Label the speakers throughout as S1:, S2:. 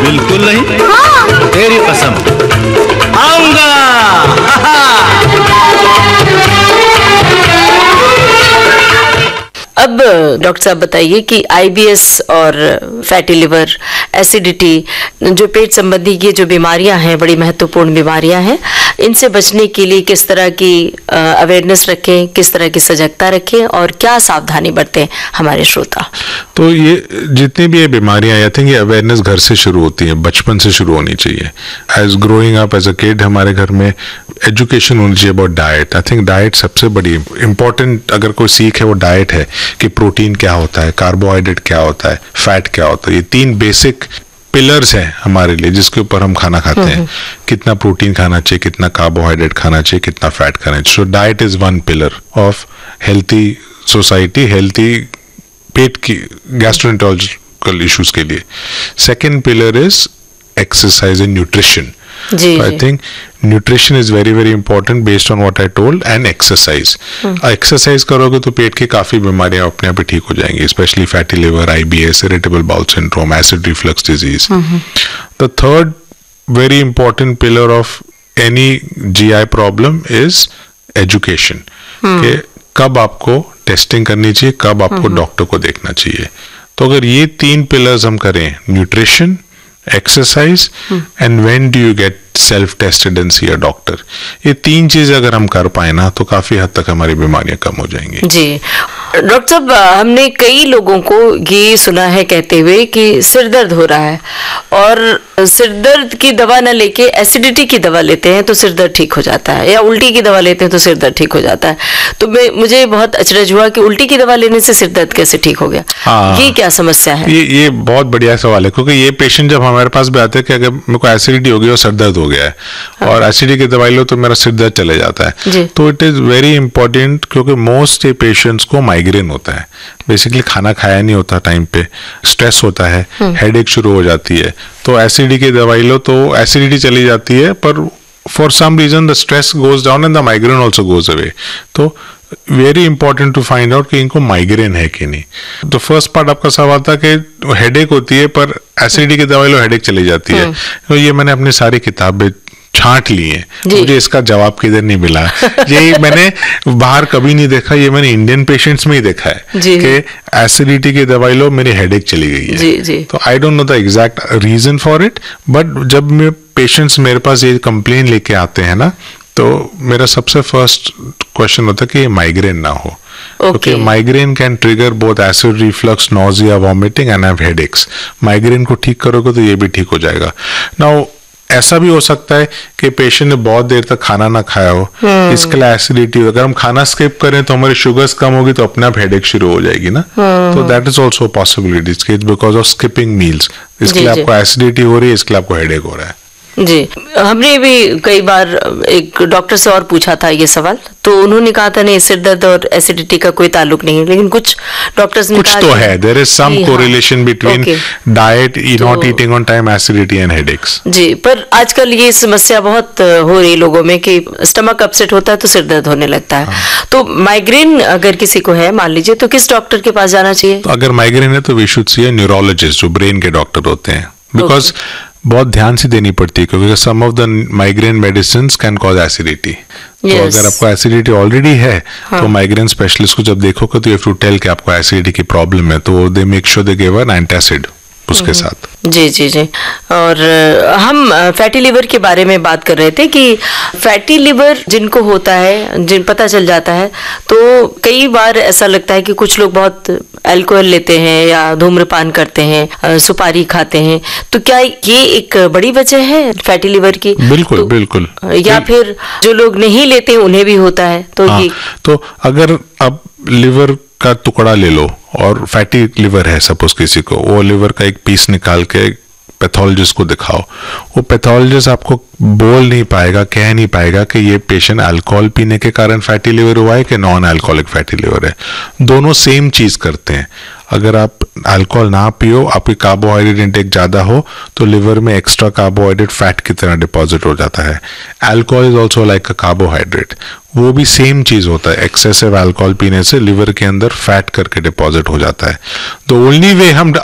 S1: बिल्कुल नहीं।
S2: हाँ।
S1: तेरी कसम, आऊंगा।
S2: अब डॉक्टर साहब बताइए कि आईबीएस और फैटी लिवर, एसिडिटी, जो पेट संबंधी ये जो बीमारियां हैं, बड़ी महत्वपूर्ण बीमारियां हैं, इनसे बचने के लिए किस तरह की अवेयरनेस रखें, किस तरह की सजगता रखें और क्या सावधानी बरतें हमारे श्रोता?
S3: तो ये जितनी भी ये बीमारियां, आई थिंक ये अवेयरनेस घर से शुरू होती है, बचपन से शुरू होनी चाहिए। As growing up as a kid हमारे घर में एजुकेशन होनी चाहिए about diet. I think diet सबसे बड़ी इंपॉर्टेंट अगर कोई सीख है वो डाइट है, कि प्रोटीन क्या होता है, कार्बोहाइड्रेट क्या होता है, फैट क्या होता है। ये 3 बेसिक पिलर्स हैं हमारे लिए जिसके ऊपर हम खाना खाते हैं। कितना प्रोटीन खाना चाहिए, कितना कार्बोहाइड्रेट खाना चाहिए, कितना फैट खाना चाहिए। So diet is one pillar of healthy society, healthy पेट की गैस्ट्रोएंटेरोलॉजिकल इश्यूज के लिए। Second pillar is exercise and nutrition. I think nutrition is very very important based on what I told, and exercise. Exercise करोगे तो पेट की काफी बीमारियां अपने आप ही ठीक हो जाएंगी, specially fatty liver, IBS, irritable bowel syndrome, acid reflux disease. The third very important pillar of any GI problem is education, कि कब आपको टेस्टिंग करनी चाहिए, कब आपको डॉक्टर को देखना चाहिए। तो अगर ये 3 पिलर्स हम करें, nutrition, exercise and when do you get self tested and C a doctor, ये 3 चीज अगर हम कर पाए ना तो काफी हद तक हमारी बीमारियां कम हो जाएंगी।
S2: जी डॉक्टर साहब, हमने कई लोगों को ये सुना है कहते हुए कि सिर दर्द हो रहा है और सिर दर्द की दवा न लेके एसिडिटी की दवा लेते हैं तो सिर दर्द ठीक हो जाता है, या उल्टी की दवा लेते हैं तो सिर दर्द ठीक हो जाता है। तो मुझे बहुत अचरज हुआ कि उल्टी की दवा लेने से सिर दर्द कैसे ठीक हो गया? ये क्या समस्या है?
S3: ये बहुत बढ़िया सवाल है, क्योंकि ये पेशेंट जब हमारे पास भी आते हैं कि अगर मेरे को एसिडिटी हो गई और सर दर्द हो गया है और एसिडिटी की दवाई लो तो मेरा सिर दर्द चले जाता है। तो इट इज वेरी इंपॉर्टेंट, क्योंकि मोस्ट पेशेंट्स को माइग्रेन होता है। बेसिकली खाना खाया नहीं होता टाइम पे, स्ट्रेस होता है, हेडेक शुरू हो जाती है, तो एसिडिटी की दवाई लो तो एसिडिटी चली जाती है, पर for some reason the stress goes down and the migraine also goes away. तो very important to find out कि इनको माइग्रेन है कि नहीं। तो फर्स्ट पार्ट आपका सवाल था कि हेडेक होती है पर एसिडिटी की दवाई लो हेडेक चली जाती है। तो ये मैंने अपनी सारी किताबें छांट ली है, मुझे इसका जवाब किधर नहीं मिला। ये मैंने बाहर कभी नहीं देखा, ये मैंने इंडियन पेशेंट्स में ही देखा है कि एसिडिटी की दवाई लो मेरी हेडेक चली गई है। तो I don't know the exact reason for it, but जब मैं पेशेंट्स मेरे पास ये कंप्लेन लेके आते हैं ना, तो मेरा सबसे फर्स्ट क्वेश्चन होता है कि ये माइग्रेन ना हो। Okay, migraine can trigger both acid reflux, nausea, vomiting and have headaches. Migraine को ठीक करोगे तो ये भी ठीक हो जाएगा। नाउ ऐसा भी हो सकता है कि पेशेंट ने बहुत देर तक खाना ना खाया हो, इसके लिए एसिडिटी हो। अगर हम खाना स्किप करें तो हमारी शुगर्स कम होगी तो अपने आप हेडेक शुरू हो जाएगी ना। तो that is also possibility because of skipping meals. इसके लिए आपको एसिडिटी हो रही है, इसके लिए आपको हेडेक हो रहा है।
S2: जी, हमने भी कई बार एक डॉक्टर से और पूछा था ये सवाल, तो उन्होंने कहा था नहीं, सिर दर्द और एसिडिटी का कोई ताल्लुक नहीं है, लेकिन कुछ डॉक्टर्स ने कहा
S3: तो है, there is some correlation between diet, not eating on time, acidity and headaches.
S2: जी, पर आजकल ये समस्या बहुत हो रही लोगों में कि स्टमक अपसेट होता है तो सिर दर्द होने लगता है। तो माइग्रेन अगर किसी को है मान लीजिए, तो किस डॉक्टर के पास जाना चाहिए?
S3: तो अगर माइग्रेन है तो we should see a neurologist, जो ब्रेन के डॉक्टर होते हैं, बिकॉज बहुत ध्यान से देनी पड़ती है, क्योंकि सम of the migraine medicines can cause acidity. तो अगर आपको एसिडिटी ऑलरेडी है तो माइग्रेन स्पेशलिस्ट को जब देखोगे तो यू हैव टू टेल कि आपको एसिडिटी की प्रॉब्लम है, तो they make sure they give an antacid उसके साथ।
S2: जी जी जी। और हम फैटी लिवर के बारे में बात कर रहे थे कि फैटी लिवर जिनको होता है, जिन पता चल जाता है, तो कई बार ऐसा लगता है कि कुछ लोग बहुत अल्कोहल लेते हैं या धूम्रपान करते हैं, सुपारी खाते हैं, तो क्या ये एक बड़ी वजह है फैटी लिवर की?
S3: बिल्कुल बिल्कुल।
S2: या फिर जो लोग नहीं लेते उन्हें भी होता है? तो ये
S3: तो अगर अब लिवर का टुकड़ा ले लो और फैटी लिवर है सपोज किसी को, वो लिवर का एक पीस निकाल के पैथोलॉजिस्ट को दिखाओ, वो पैथोलॉजिस्ट आपको बोल नहीं पाएगा, कह नहीं पाएगा कि ये पेशेंट अल्कोहल पीने के कारण फैटी लिवर हुआ है कि नॉन अल्कोहलिक फैटी लिवर है। दोनों सेम चीज करते हैं। अगर आप अल्कोहल ना पियो, आपकी कार्बोहाइड्रेट इंटेक ज्यादा हो, तो लिवर में एक्स्ट्रा कार्बोहाइड्रेट फैट की तरह डिपॉजिट हो जाता है। Alcohol is also like a carbohydrate, वो भी सेम चीज होता है। एक्सेसिव अल्कोहल पीने से लिवर के अंदर फैट करके डिपॉजिट हो जाता है। द ओनली वे हम अलग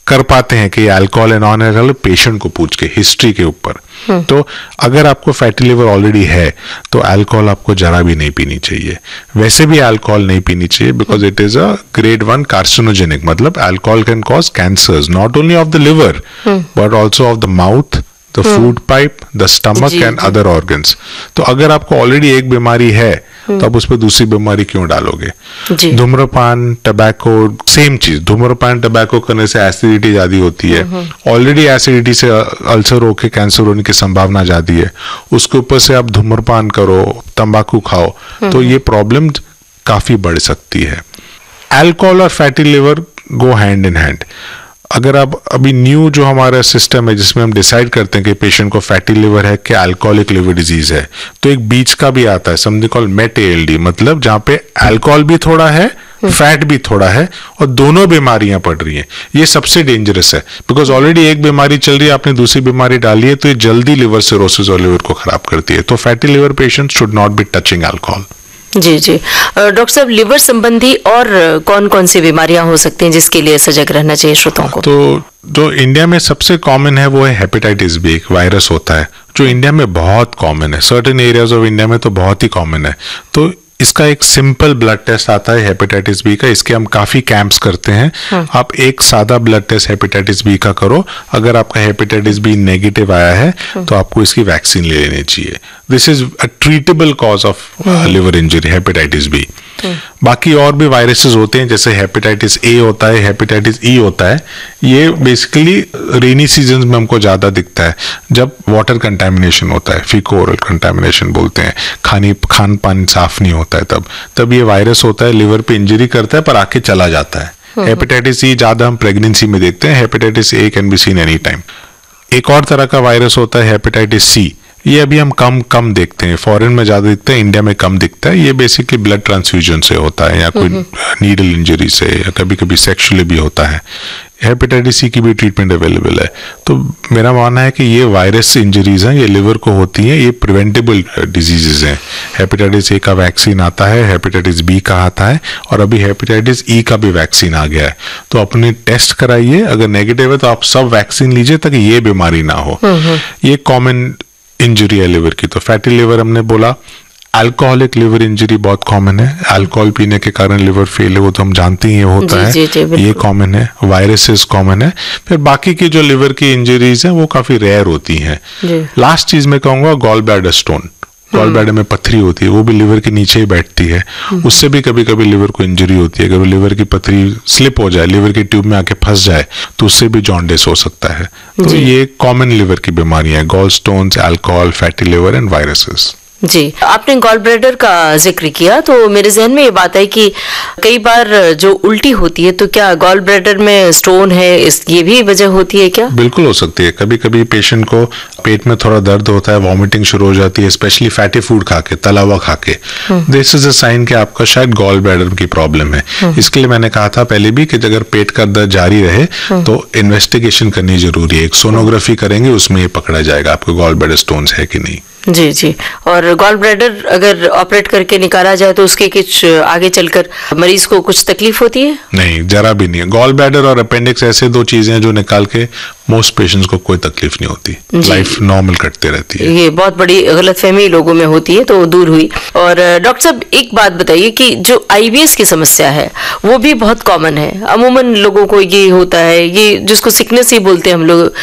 S3: कर पाते हैं कि अल्कोहल है नॉन अल्कोहल पेशेंट को पूछ के हिस्ट्री के ऊपर। तो अगर आपको फैटी लिवर ऑलरेडी है तो अल्कोहल आपको जरा भी नहीं पीनी चाहिए। वैसे भी अल्कोहल नहीं पीनी चाहिए because it is a grade 1 carcinogenic, मतलब alcohol can cause cancers not only of the liver but also of the mouth, the food pipe, the stomach and other organs. तो अगर आपको ऑलरेडी एक बीमारी है तो आप उस पर दूसरी बीमारी क्यों डालोगे? धूम्रपान, टबैको, सेम चीज, धूम्रपान टबैको करने से एसिडिटी ज्यादा होती है, ऑलरेडी एसिडिटी से अल्सर होके कैंसर होने की संभावना ज्यादा है, उसके ऊपर से आप धूम्रपान करो, तंबाकू खाओ, तो ये प्रॉब्लम काफी बढ़ सकती है। अल्कोहल और fatty liver go hand in hand. अगर आप अभी न्यू जो हमारा सिस्टम है जिसमें हम डिसाइड करते हैं कि पेशेंट को फैटी लिवर है कि अल्कोहलिक लिवर डिजीज है, तो एक बीच का भी आता है समथिंग कॉल्ड मेट ALD, मतलब जहां पे अल्कोहल भी थोड़ा है, फैट भी थोड़ा है और दोनों बीमारियां पड़ रही हैं। ये सबसे डेंजरस है बिकॉज ऑलरेडी एक बीमारी चल रही है, आपने दूसरी बीमारी डाली है, तो ये जल्दी लिवर सिरोसिस और लिवर को खराब करती है। तो fatty liver patient should not be touching alcohol.
S2: Ji ji. Doctor साहब, लिवर संबंधी और कौन कौन सी बीमारियां हो सकती हैं जिसके लिए सजग रहना चाहिए श्रोताओं को?
S3: तो जो इंडिया में सबसे कॉमन है वो है हेपेटाइटिस बी, एक वायरस होता है जो इंडिया में बहुत कॉमन है, सर्टेन एरियाज ऑफ इंडिया में तो बहुत ही कॉमन है। तो इसका एक सिंपल ब्लड टेस्ट आता है हेपेटाइटिस बी का, इसके हम काफी कैंप्स करते हैं। आप एक सादा ब्लड टेस्ट हेपेटाइटिस बी का करो, अगर आपका हेपेटाइटिस बी नेगेटिव आया है तो आपको इसकी वैक्सीन ले लेनी चाहिए। This is a treatable cause of liver injury, hepatitis B. बाकी और भी वायरसेस होते हैं जैसे हेपेटाइटिस ए होता है, हेपेटाइटिस ई होता है। ये बेसिकली रेनी सीजन में हमको ज्यादा दिखता है जब वाटर कंटामिनेशन होता है, फीको ओरल कंटामिनेशन बोलते हैं, खान पान साफ नहीं होता है, तब ये वायरस होता है, लिवर पे इंजरी करता है पर आके चला जाता है। हेपेटाइटिस ई ज्यादा हम प्रेगनेंसी में देखते हैं, hepatitis A can be seen any time. एक और तरह का वायरस होता है हेपेटाइटिस सी, ये अभी हम कम देखते हैं, फॉरेन में ज्यादा दिखता है, इंडिया में कम दिखता है। ये बेसिकली ब्लड ट्रांसफ्यूजन से होता है या कोई नीडल इंजरी से या कभी कभी सेक्सुअली भी होता है। हेपेटाइटिस सी की भी ट्रीटमेंट अवेलेबल है। तो मेरा मानना है कि ये वायरस इंजरीज हैं, ये लिवर को होती हैं, ये प्रिवेंटेबल डिजीजेज हैं। हेपेटाइटिस ए का वैक्सीन आता है, हेपेटाइटिस बी का आता है और अभी हेपेटाइटिस ई का भी वैक्सीन आ गया है। तो अपने टेस्ट कराइए, अगर नेगेटिव है तो आप सब वैक्सीन लीजिए ताकि ये बीमारी ना हो। ये कॉमन इंजरी है लिवर की। तो फैटी लिवर हमने बोला, अल्कोहलिक लिवर इंजरी बहुत कॉमन है, अल्कोहल पीने के कारण लिवर फेल है, वो तो हम जानते ही होता है, ये कॉमन है। वायरसेस कॉमन है। फिर बाकी की जो लिवर की इंजरीज हैं वो काफी रेयर होती हैं। लास्ट चीज मैं कहूंगा gall bladder stone, gall bladder में पथरी होती है, वो भी लिवर के नीचे ही बैठती है, उससे भी कभी कभी लिवर को इंजरी होती है। अगर लिवर की पथरी स्लिप हो जाए, लिवर की ट्यूब में आके फंस जाए तो उससे भी जॉन्डिस हो सकता है। तो ये कॉमन लिवर की बीमारियां हैं, gall stones, alcohol, fatty liver and viruses.
S2: जी, आपने गॉल ब्लैडर का जिक्र किया तो मेरे जहन में ये बात है कि कई बार जो उल्टी होती है, तो क्या गॉल ब्लैडर में स्टोन है, ये भी वजह होती है क्या?
S3: बिल्कुल हो सकती है। कभी कभी पेशेंट को पेट में थोड़ा दर्द होता है, वॉमिटिंग शुरू हो जाती है, स्पेशली फैटी फूड खा के, तला हुआ खा के, दिस इज अ साइन कि आपका शायद गॉल ब्लैडर की प्रॉब्लम है। इसके लिए मैंने कहा था पहले भी कि अगर पेट का दर्द जारी रहे तो इन्वेस्टिगेशन करनी जरूरी है। एक सोनोग्राफी करेंगे, उसमें ये पकड़ा जाएगा आपको गॉल ब्लैडर स्टोन्स है कि नहीं।
S2: जी जी। और गॉल ब्लैडर अगर ऑपरेट करके निकाला जाए तो उसके कुछ आगे चलकर मरीज को कुछ तकलीफ होती है?
S3: नहीं, जरा भी नहीं। गॉल ब्लैडर और अपेंडिक्स ऐसे दो चीजें हैं जो निकाल के मोस्ट पेशेंट्स को कोई तकलीफ नहीं होती, लाइफ नॉर्मल कटते रहती है।
S2: ये बहुत बड़ी गलतफहमी लोगों में होती है, तो दूर हुई। और डॉक्टर साहब, एक बात बताइए कि जो IBS की समस्या है वो भी बहुत कॉमन है, अमूमन लोगों को ये होता है, ये जिसको सिकनेस ही बोलते हैं हम लोग,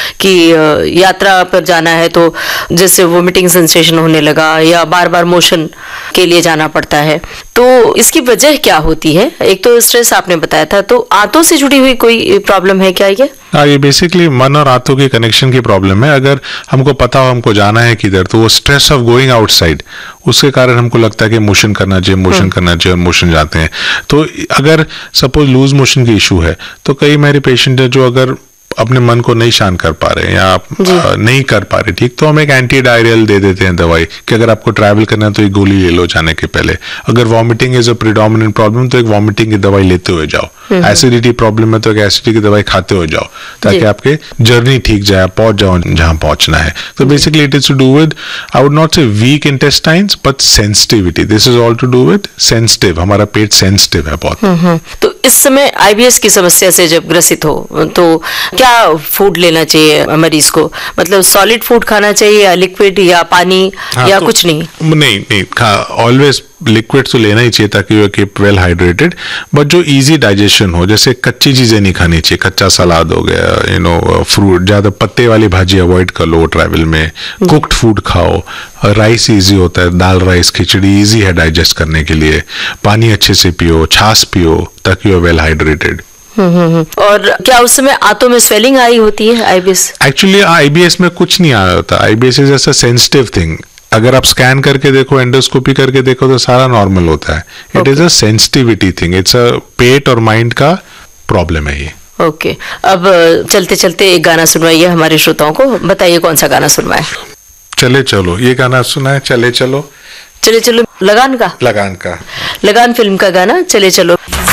S2: कि यात्रा पर जाना है तो जैसे वोमिटिंग सेंसेशन होने लगा या बार बार मोशन के लिए जाना पड़ता है, तो इसकी वजह क्या होती है? एक तो स्ट्रेस आपने बताया था, तो आंतों से जुड़ी हुई कोई प्रॉब्लम है क्या ये?
S3: हाँ, ये बेसिकली मन और आंतों के कनेक्शन की प्रॉब्लम है। अगर हमको पता हो हमको जाना है किधर, तो वो स्ट्रेस ऑफ गोइंग आउटसाइड, उसके कारण हमको लगता है कि मोशन करना चाहिए, मोशन करना चाहिए और मोशन जाते हैं। तो अगर सपोज लूज मोशन की इशू है तो कई मेरे पेशेंट है जो अगर अपने मन को नहीं शांत कर पा रहे या आप नहीं कर पा रहे ठीक, तो हम एक एंटी डायरियल दे देते हैं दवाई कि अगर आपको ट्रैवल करना है तो एक गोली ले लो जाने के पहले। अगर vomiting is a predominant problem तो एक वॉमिटिंग की दवाई लेते हुए जाओ। एसिडिटी प्रॉब्लम है तो एक एसिडिटी की दवाई खाते हुए जाओ ताकि आपके जर्नी ठीक जाए, पहुंच जाओ जहां पहुंचना है। तो basically it is to do with, I would not से week intestines but sensitivity. This is all to do with sensitive, हमारा पेट सेंसिटिव है बहुत।
S2: तो इस समय IBS की समस्या से जब ग्रसित हो तो क्या फूड लेना चाहिए मरीज को? मतलब सॉलिड फूड खाना चाहिए या लिक्विड या पानी या
S3: तो
S2: कुछ नहीं?
S3: नहीं, ऑलवेज लिक्विड तो लेना ही चाहिए ताकि वो कीप वेल हाइड्रेटेड, बट जो इजी डाइजेशन हो, जैसे कच्ची चीजें नहीं खानी चाहिए, कच्चा सलाद हो गया, फ्रूट, ज्यादा पत्ते वाली भाजी अवॉइड कर लो ट्रैवल में, कुक्ड फूड खाओ, राइस इजी होता है, दाल राइस खिचड़ी इजी है डाइजेस्ट करने के लिए, पानी अच्छे से पियो, छाछ पियो ताकि वो वेल हाइड्रेटेड।
S2: और क्या उस समय आंतों में स्वेलिंग आई होती है आईबीएस?
S3: एक्चुअली आईबीएस में कुछ नहीं आया होता, आईबीएस इज ऐसा सेंसिटिव थिंग, अगर आप स्कैन करके देखो, एंडोस्कोपी करके देखो तो सारा नॉर्मल होता है। It is a sensitivity thing, it's a पेट और माइंड का प्रॉब्लम है ये।
S2: ओके, अब चलते चलते एक गाना सुनवाइए हमारे श्रोताओं को, बताइए कौन सा गाना सुनवाए?
S3: चले चलो, ये गाना सुना है, चले चलो।
S2: चले चलो लगान का
S3: लगान का
S2: लगान फिल्म का गाना चले चलो।